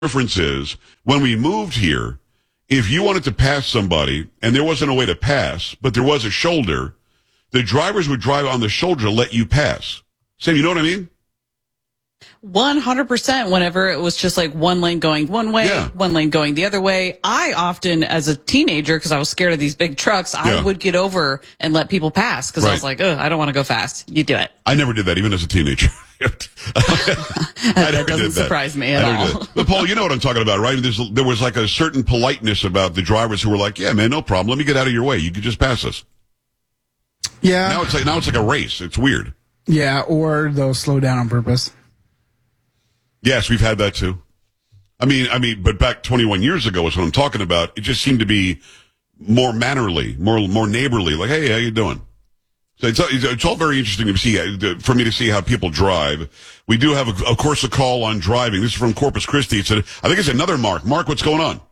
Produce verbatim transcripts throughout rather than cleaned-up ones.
difference is when we moved here, if you wanted to pass somebody and there wasn't a way to pass, but there was a shoulder, the drivers would drive on the shoulder to let you pass. Sam, you know what I mean? one hundred percent whenever it was just like one lane going one way, Yeah. one lane going the other way. I often, as a teenager, because I was scared of these big trucks, I Yeah. would get over and let people pass because I Right. was like, ugh, I don't want to go fast. You do it. I never did that, even as a teenager. I That never doesn't did that. surprise me at I never all. did. But Paul, you know what I'm talking about, right? There's, there was like a certain politeness about the drivers who were like, yeah, man, no problem. Let me get out of your way. You could just pass us. Yeah. Now it's like, now it's like a race. It's weird. Yeah, or they'll slow down on purpose. Yes, we've had that too. I mean, I mean, but back twenty-one years ago is what I'm talking about. It just seemed to be more mannerly, more, more neighborly. Like, hey, how you doing? So it's, it's all very interesting to see, uh, for me to see how people drive. We do have, a, of course, a call on driving. This is from Corpus Christi. It's a, I think it's another Mark. Mark, what's going on?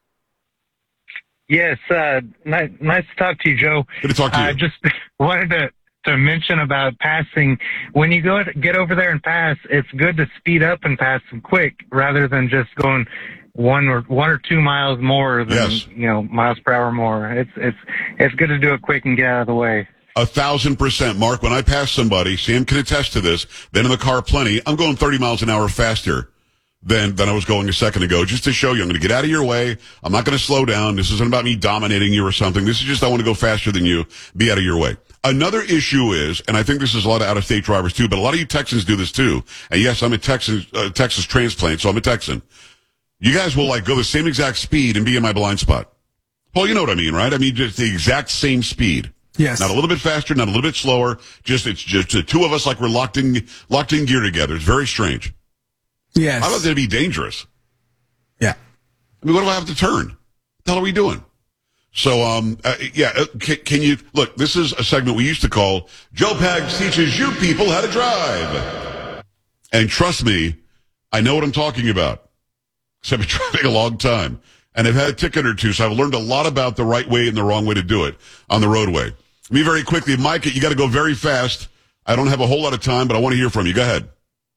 Yes, uh, nice, nice to talk to you, Joe. Good to talk to you. I just wanted to, to mention about passing. When you go to get over there and pass, it's good to speed up and pass them quick rather than just going one or one or two miles more than Yes. you know miles per hour more. It's it's it's good to do it quick and get out of the way. A thousand percent. Mark, when I pass somebody, Sam can attest to this, been in the car plenty, I'm going thirty miles an hour faster than, than I was going a second ago, just to show you I'm going to get out of your way. I'm not going to slow down. This isn't about me dominating you or something. This is just I want to go faster than you. Be out of your way. Another issue is, and I think this is a lot of out-of-state drivers too, but a lot of you Texans do this too. And yes, I'm a Texas, uh, Texas transplant, so I'm a Texan. You guys will like go the same exact speed and be in my blind spot. Paul, you know what I mean, right? I mean, just the exact same speed. Yes. Not a little bit faster, not a little bit slower. Just, it's just the two of us like we're locked in, locked in gear together. It's very strange. Yes. I thought that'd be dangerous. Yeah. I mean, what do I have to turn? What the hell are we doing? So, um, uh, yeah, uh, can, can you, look, this is a segment we used to call Joe Pags Teaches You People How to Drive. And trust me, I know what I'm talking about. Because I've been driving a long time. And I've had a ticket or two, so I've learned a lot about the right way and the wrong way to do it on the roadway. Me very quickly, Mike, you got to go very fast. I don't have a whole lot of time, but I want to hear from you. Go ahead.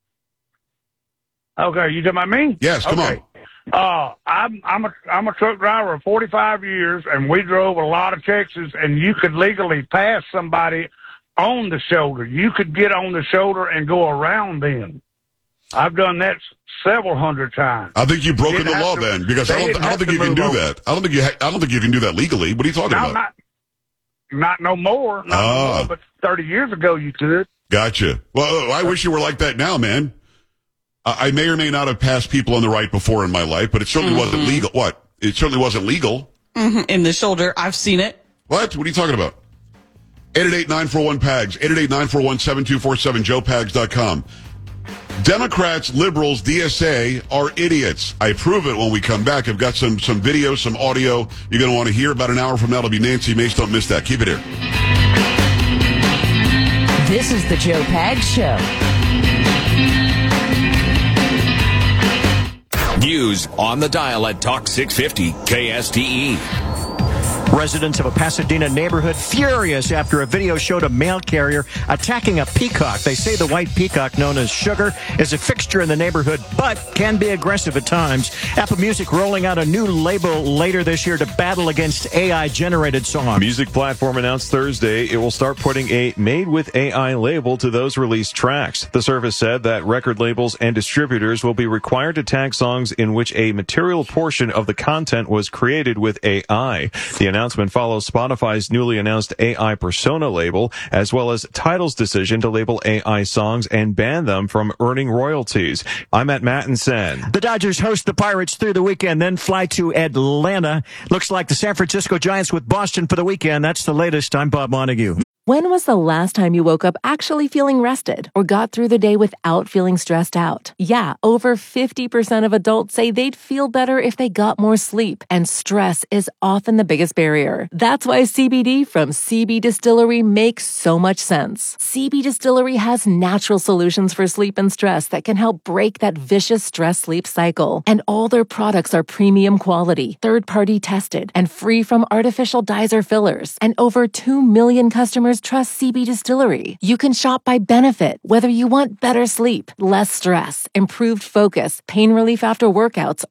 Okay, you talking about me? Yes, come okay. on. Uh, I'm I'm a I'm a truck driver of forty-five years, and we drove a lot of Texas, and you could legally pass somebody on the shoulder. You could get on the shoulder and go around them. I've done that several hundred times. I think you've broken Didn't the law have to- then, because they I don't, didn't I don't have think to you can move do over. that. that. I don't think you. Ha- I don't think you can do that legally. What are you talking No, about? not not no more. Not Ah. no more, but thirty years ago you could. Gotcha. Well, I wish you were like that now, man. I I may or may not have passed people on the right before in my life, but it certainly Mm-hmm. wasn't legal. What? It certainly wasn't legal. In the shoulder, I've seen it. What? What are you talking about? eight eight eight, nine four one, P A G S. eight eight eight, nine four one, seven two four seven, joe pags dot com. Democrats, liberals, D S A are idiots. I prove it when we come back. I've got some some video, some audio you're going to want to hear. About an hour from now, it'll be Nancy Mace. Don't miss that. Keep it here. This is the Joe Pags Show. News on the dial at Talk six fifty K S T E. Residents of a Pasadena neighborhood furious after a video showed a mail carrier attacking a peacock. They say the white peacock, known as Sugar, is a fixture in the neighborhood, but can be aggressive at times. Apple Music rolling out a new label later this year to battle against A I-generated songs. Music platform announced Thursday it will start putting a Made with A I label to those released tracks. The service said that record labels and distributors will be required to tag songs in which a material portion of the content was created with A I. The announcement follows Spotify's newly announced A I Persona label, as well as Tidal's decision to label A I songs and ban them from earning royalties. I'm at Mattinson. The Dodgers host the Pirates through the weekend, then fly to Atlanta. Looks like the San Francisco Giants with Boston for the weekend. That's the latest. I'm Bob Montague. When was the last time you woke up actually feeling rested or got through the day without feeling stressed out? Yeah, over fifty percent of adults say they'd feel better if they got more sleep, and stress is often the biggest barrier. That's why C B D from C B Distillery makes so much sense. C B Distillery has natural solutions for sleep and stress that can help break that vicious stress-sleep cycle. And all their products are premium quality, third-party tested, and free from artificial dyes or fillers. And over two million customers customers trust C B Distillery. You can shop by benefit, whether you want better sleep, less stress, improved focus, pain relief after workouts,